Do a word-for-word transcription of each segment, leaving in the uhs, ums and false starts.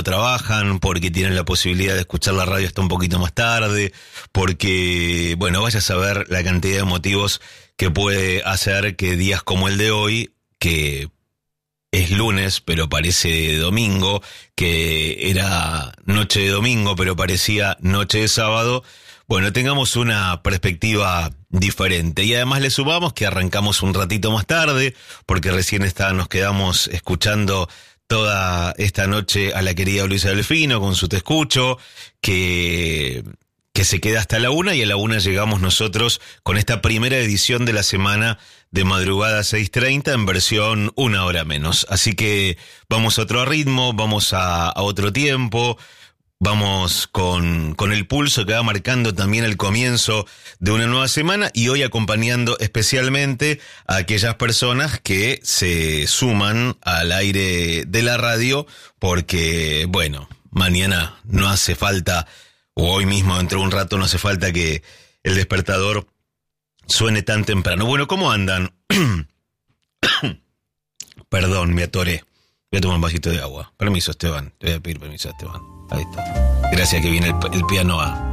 trabajan, porque tienen la posibilidad de escuchar la radio hasta un poquito más tarde, porque, bueno, vaya a saber la cantidad de motivos que puede hacer que días como el de hoy, que es lunes pero parece domingo, que era noche de domingo pero parecía noche de sábado, bueno, tengamos una perspectiva diferente. Y además le sumamos que arrancamos un ratito más tarde, porque recién está, nos quedamos escuchando toda esta noche a la querida Luisa Delfino con su Te Escucho, que, que se queda hasta la una, y a la una llegamos nosotros con esta primera edición de la semana de madrugada seis treinta en versión una hora menos. Así que vamos a otro ritmo, vamos a, a otro tiempo, vamos con, con el pulso que va marcando también el comienzo de una nueva semana, y hoy acompañando especialmente a aquellas personas que se suman al aire de la radio, porque, bueno, mañana no hace falta, o hoy mismo dentro de un rato no hace falta que el despertador suene tan temprano. Bueno, ¿cómo andan? Perdón, me atoré. Voy a tomar un vasito de agua. Permiso, Esteban. Te voy a pedir permiso, Esteban. Ahí está. Gracias, que viene el, el piano A.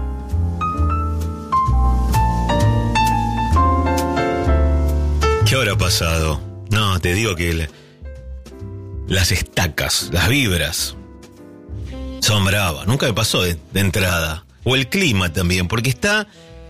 ¿Qué habrá pasado? No, te digo que el, las estacas, las vibras, son bravas. Nunca me pasó de, de entrada. O el clima también, porque está...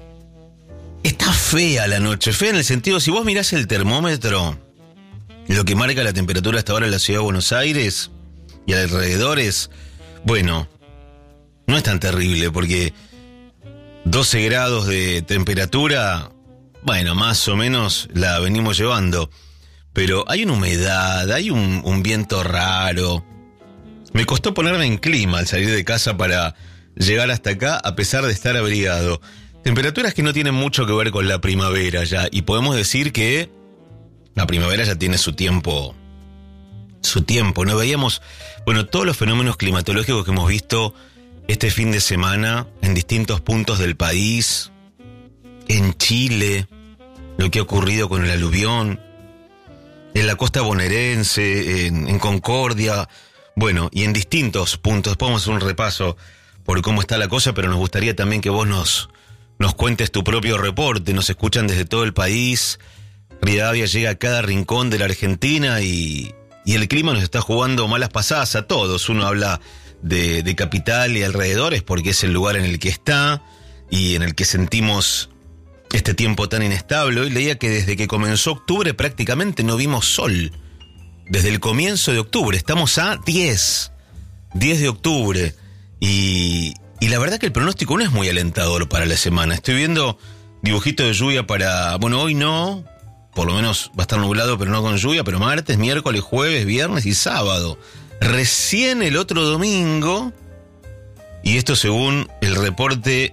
Está fea la noche, fea en el sentido, si vos mirás el termómetro, lo que marca la temperatura hasta ahora en la ciudad de Buenos Aires y alrededores, bueno, no es tan terrible, porque doce grados de temperatura, bueno, más o menos la venimos llevando, pero hay una humedad, hay un, un viento raro. Me costó ponerme en clima al salir de casa para llegar hasta acá, a pesar de estar abrigado. Temperaturas que no tienen mucho que ver con la primavera ya, y podemos decir que la primavera ya tiene su tiempo, su tiempo, ¿no? Veíamos, bueno, todos los fenómenos climatológicos que hemos visto este fin de semana en distintos puntos del país, en Chile, lo que ha ocurrido con el aluvión, en la costa bonaerense, en, en Concordia, bueno, y en distintos puntos. Después vamos a hacer un repaso por cómo está la cosa, pero nos gustaría también que vos nos... Nos cuentes tu propio reporte. Nos escuchan desde todo el país. Rivadavia llega a cada rincón de la Argentina y, y el clima nos está jugando malas pasadas a todos. Uno habla de, de capital y alrededores porque es el lugar en el que está y en el que sentimos este tiempo tan inestable. Hoy leía que desde que comenzó octubre prácticamente no vimos sol. Desde el comienzo de octubre. Estamos a diez. diez de octubre. Y... Y la verdad que el pronóstico no es muy alentador para la semana. Estoy viendo dibujitos de lluvia para... Bueno, hoy no, por lo menos va a estar nublado, pero no con lluvia, pero martes, miércoles, jueves, viernes y sábado. Recién el otro domingo, y esto según el reporte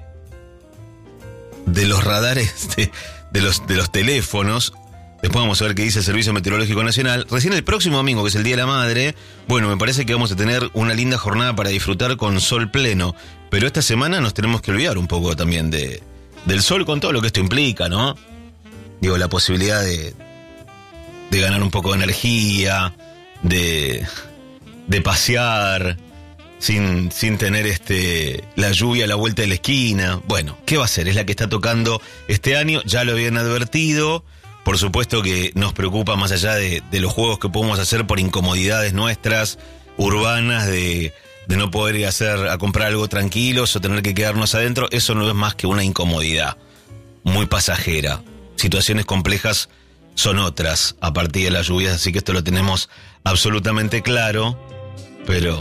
de los radares de, de, los, de los teléfonos. Después vamos a ver qué dice el Servicio Meteorológico Nacional. Recién el próximo domingo, que es el Día de la Madre, bueno, me parece que vamos a tener una linda jornada para disfrutar con sol pleno. Pero esta semana nos tenemos que olvidar un poco también de, del sol, con todo lo que esto implica, ¿no? Digo, la posibilidad de, de ganar un poco de energía, de, de pasear sin, sin tener este la lluvia a la vuelta de la esquina. Bueno, ¿qué va a ser? Es la que está tocando este año, ya lo habían advertido. Por supuesto que nos preocupa, más allá de, de los juegos que podemos hacer por incomodidades nuestras, urbanas, de, de no poder ir a, hacer, a comprar algo tranquilos o tener que quedarnos adentro. Eso no es más que una incomodidad muy pasajera. Situaciones complejas son otras a partir de las lluvias, así que esto lo tenemos absolutamente claro. Pero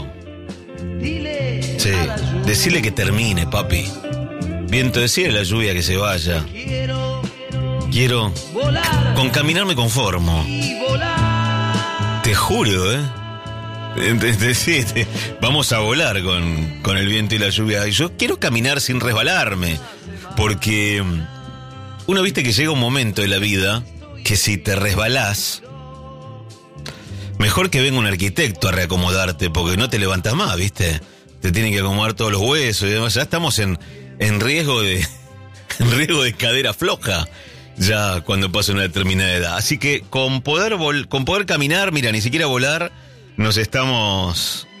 sí, decirle que termine, papi. Viento, decirle a la lluvia que se vaya. Quiero... Con caminar me conformo. Te juro, ¿eh? Sí, vamos a volar con, con el viento y la lluvia. Yo quiero caminar sin resbalarme, porque uno, viste que llega un momento en la vida que si te resbalás, mejor que venga un arquitecto a reacomodarte, porque no te levantas más, ¿viste? Te tienen que acomodar todos los huesos y demás. Ya estamos en, en riesgo de en riesgo de cadera floja ya cuando pasa una determinada edad. Así que con poder vol- con poder caminar, mira, ni siquiera volar, nos estamos